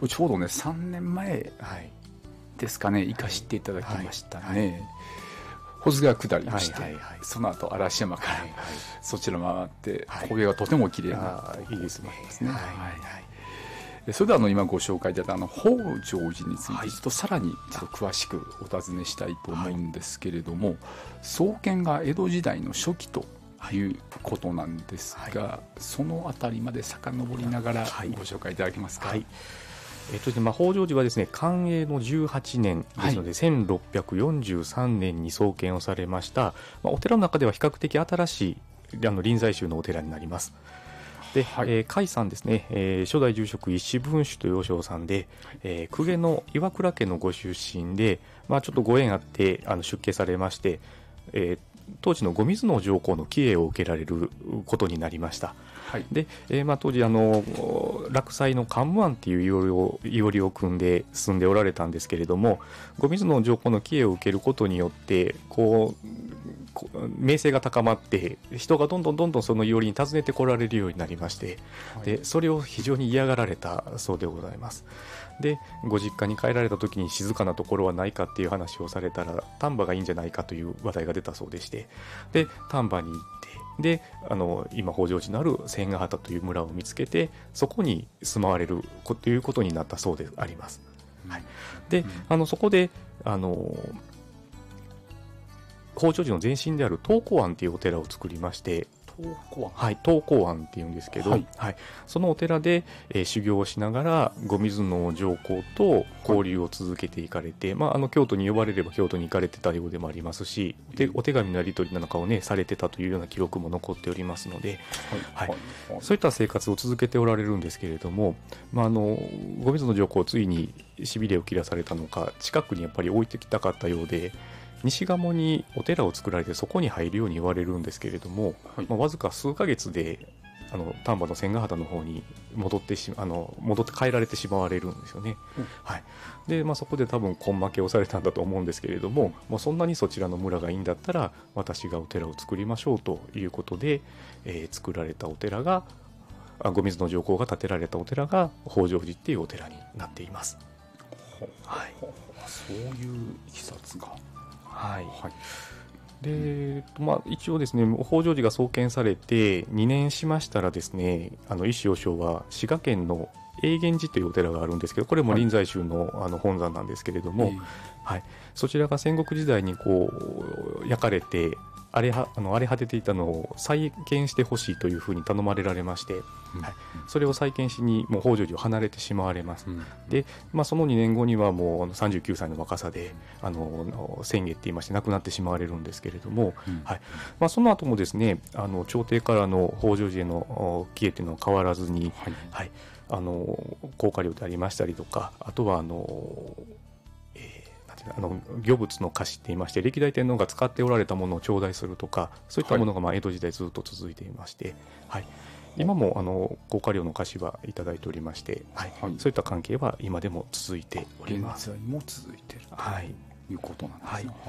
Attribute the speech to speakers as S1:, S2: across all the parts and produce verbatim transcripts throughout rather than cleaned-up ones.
S1: ちょうどねさんねんまえ
S2: はい
S1: ですかね、行かしていただきましたね、
S2: はいはい、
S1: 保津川下りをして、
S2: はいはいはい、
S1: その後嵐山から、
S2: はいはい、
S1: そちら回って、
S2: はい、
S1: 紅葉がとても綺麗な、
S2: いいですね、
S1: ですね、
S2: はいはい、
S1: それではあの今ご紹介いただいたあの北条寺についてちょっとさらにちょっと詳しくお尋ねしたいと思うんですけれども、はい、創建が江戸時代の初期ということなんですが、はい、そのあたりまで遡りながらご紹介いただけますか。
S2: はいはい、えっとまあ、北条寺はですね寛永のじゅうはちねんですので、はい、せんろっぴゃくよんじゅうさんねんに創建をされました、まあ、お寺の中では比較的新しいあの臨済宗のお寺になります。で、はい、えー、甲斐さんですね、えー、初代住職一子文殊という和尚さんで、えー、公家の岩倉家のご出身で、まあ、ちょっとご縁あってあの出家されまして、えー、当時の後水野上皇の帰依を受けられることになりました。はい、で、えーまあ、当時あの洛西の桓武庵っていういおりをいおりを組んで住んでおられたんですけれども、後水野上皇の帰依を受けることによってこう名声が高まって人がどんどんどんどんそのいおりに訪ねてこられるようになりまして、はい、でそれを非常に嫌がられたそうでございます。でご実家に帰られた時に静かなところはないかっていう話をされたら丹波がいいんじゃないかという話題が出たそうでして、で丹波に行ってであの今北条寺のある千ヶ畑という村を見つけてそこに住まわれるということになったそうであります。はい、で、うん、あのそこであの北条寺の前身である東光庵というお寺を作りまして、
S1: 東光庵、
S2: はい、東光庵っていうんですけど、はいはい、そのお寺で、えー、修行をしながら後水野上皇と交流を続けていかれて、はい、まあ、あの京都に呼ばれれば京都に行かれてたようでもありますし、でお手紙のやり取りなんかをねされてたというような記録も残っておりますので、はいはいはい、そういった生活を続けておられるんですけれども、まあ、あの後水野上皇ついにしびれを切らされたのか近くにやっぱり置いてきたかったようで、西鴨にお寺を作られてそこに入るように言われるんですけれども、はい、まあ、わずか数ヶ月であの丹波の千ヶ畑の方に戻ってしあの戻って帰られてしまわれるんですよね。うん、はい、で、まあ、そこで多分根負けをされたんだと思うんですけれども、もうそんなにそちらの村がいいんだったら私がお寺を作りましょうということで、えー、作られたお寺が後水野上皇が建てられたお寺が北条寺っていうお寺になっています。
S1: はい、そういういきさつが
S2: はいはい、でまあ、一応ですね北条寺が創建されてにねんしましたらですね、あの石和尚は滋賀県の永源寺というお寺があるんですけど、これも臨済宗 の, あの本山なんですけれども、はいはい、そちらが戦国時代にこう焼かれて荒れはあの荒れ果てていたのを再建してほしいというふうに頼まれられまして、うん、はい、それを再建しにもう北条寺を離れてしまわれます。うん、で、まあ、そのにねんごにはもうさんじゅうきゅうさいの若さであの千下って言いまして亡くなってしまわれるんですけれども、うん、はい、まあ、その後もですねあの朝廷からの北条寺への帰依というのは変わらずに、はいはい、あの高架料でありましたりとか、あとはあのあの御物の貸しって言いまして歴代天皇が使っておられたものを頂戴するとか、そういったものがまあ江戸時代ずっと続いていまして、はい、今もあの高架料の貸しはいただいておりまして、はいはい、そういった関係は今でも続いております。
S1: 現在も続いているということなんですね。はいはい、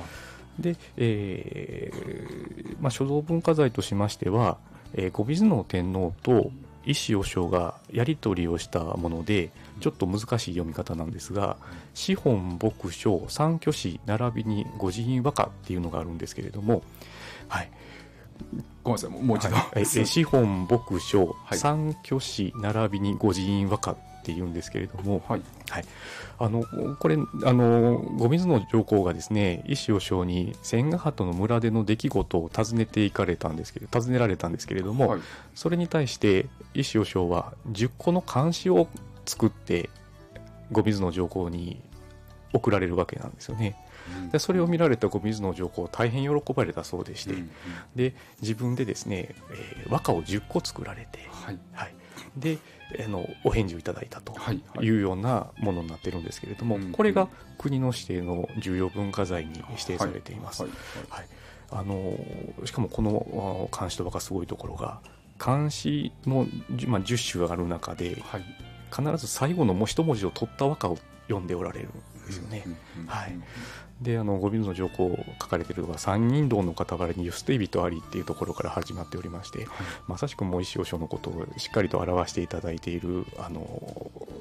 S2: で、えーまあ、所蔵文化財としましては、えー、後水野天皇と石和尚がやり取りをしたもので、ちょっと難しい読み方なんですが、四本牧書三挙詞並びに御寺院和歌っていうのがあるんですけれども、はい、
S1: ごめんなさいもう一度、
S2: はい、四本牧書三挙詞並びに御寺院和歌っていうんですけれども、はいはい、あのこれあの後水野上皇がですね石和尚に千ヶ畑の村での出来事を尋ねていかれたんですけど尋ねられたんですけれども、はい、それに対して石和尚はじゅっこの漢詩を作って後水野上皇に送られるわけなんですよね。うん、でそれを見られた後水野上皇大変喜ばれたそうでして、うんうん、で自分でですね、えー、和歌をじゅっこ作られて、はいはい、であのお返事をいただいたというようなものになってるんですけれども、はいはい、これが国の指定の重要文化財に指定されています。はいはいはい、あのしかもこの漢詩と和歌すごいところが漢詩の、まあ、じゅっしゅがある中で、はい、必ず最後のもう一文字を取った和歌を読んでおられるんですよね。はい、であの後水野上皇書かれているのが三人道の傍らに捨て人ありっていうところから始まっておりまして、はい、まさしくもう石和尚のことをしっかりと表していただいているあの